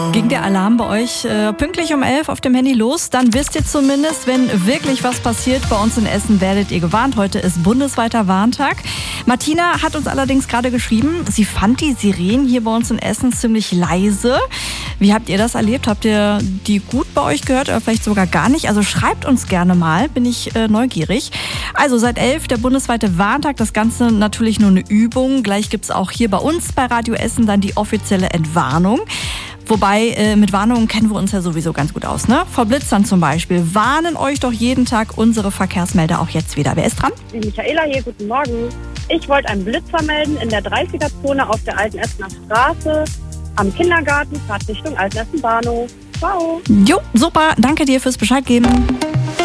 Ging der Alarm bei euch pünktlich um 11 auf dem Handy los? Dann wisst ihr zumindest, wenn wirklich was passiert bei uns in Essen, werdet ihr gewarnt. Heute ist bundesweiter Warntag. Martina hat uns allerdings gerade geschrieben, sie fand die Sirenen hier bei uns in Essen ziemlich leise. Wie habt ihr das erlebt? Habt ihr die gut bei euch gehört oder vielleicht sogar gar nicht? Also schreibt uns gerne mal, bin ich neugierig. Also seit 11 der bundesweite Warntag, das Ganze natürlich nur eine Übung. Gleich gibt's auch hier bei uns bei Radio Essen dann die offizielle Entwarnung. Wobei, mit Warnungen kennen wir uns ja sowieso ganz gut aus, ne? Vor Blitzern zum Beispiel. Warnen euch doch jeden Tag unsere Verkehrsmelder auch jetzt wieder. Wer ist dran? Die Michaela hier, guten Morgen. Ich wollte einen Blitzer melden in der 30er-Zone auf der Alten Essener Straße am Kindergarten, Fahrtrichtung Altenessen Bahnhof. Ciao. Jo, super. Danke dir fürs Bescheid geben.